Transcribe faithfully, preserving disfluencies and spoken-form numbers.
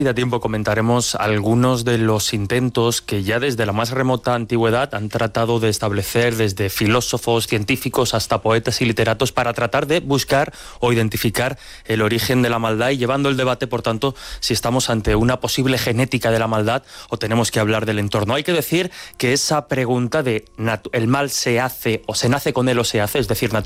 Y a tiempo comentaremos algunos de los intentos que ya desde la más remota antigüedad han tratado de establecer desde filósofos, científicos hasta poetas y literatos para tratar de buscar o identificar el origen de la maldad y llevando el debate, por tanto, si estamos ante una posible genética de la maldad o tenemos que hablar del entorno. Hay que decir que esa pregunta de ¿el mal se hace o se nace con él o se hace? Es decir,